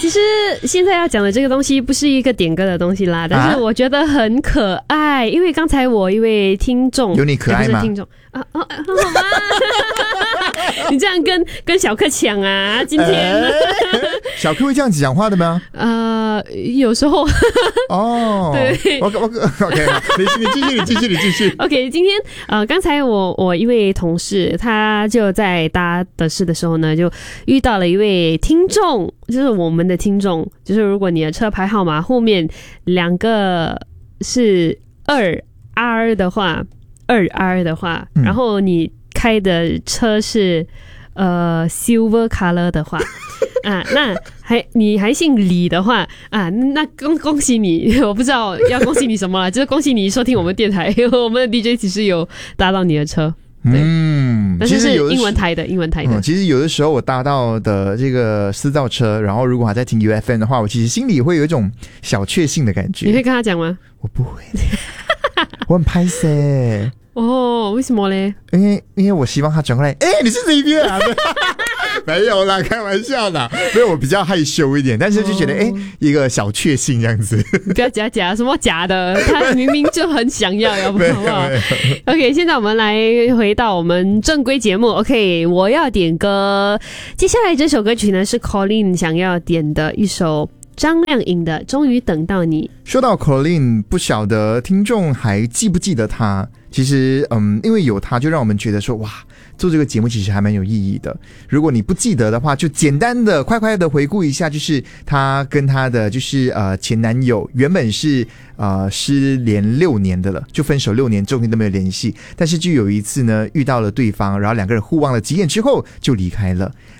其实现在要讲的这个东西不是一个点歌的东西啦，但是我觉得很可爱，因为刚才我一位听众， 有你可爱吗？ 不是听众好吗？你这样跟小克抢啊？今天、 小克会这样子讲话的吗？ 有时候哦， 对 ，OK，你继续。 OK， 今天刚才我一位同事，他就在搭的士的时候呢，就遇到了一位听众，就是我们的听众，就是如果你的车牌号码后面2个是2R 的话，然后你开的车是silver color 的话那你还姓李的话那恭喜你，我不知道要恭喜你什么了，就是恭喜你收听我们电台，我们的 DJ 其实有搭到你的车。对，但是是英文台的。 其实有的时候我搭到的这个私造车，然后如果还在听 UFM 的话，我其实心里会有一种小确幸的感觉。 你会跟他讲吗？ 我不会，我很拍摄。 为什么嘞？ 因为我希望他转过来，你是这一边啊？没有啦，开玩笑的。因为我比较害羞一点，但是就觉得一个小确幸这样子。 你不要假什么假的，他明明就很想要，好不好？OK， 现在我们来回到我们正规节目。OK， 我要点歌，接下来这首歌曲呢是 Colin 想要点的一首张靓颖的《终于等到你》。 说到 Colin， 不晓得听众还记不记得他？其实因为有他，就让我们觉得说哇，做这个节目其实还蛮有意义的。如果你不记得的话，就简单的快快的回顾一下，就是他跟他的就是前男友原本是失联6年的了，就分手6年，中间都没有联系。但是就有一次呢，遇到了对方，然后2个人互望了几眼之后就离开了。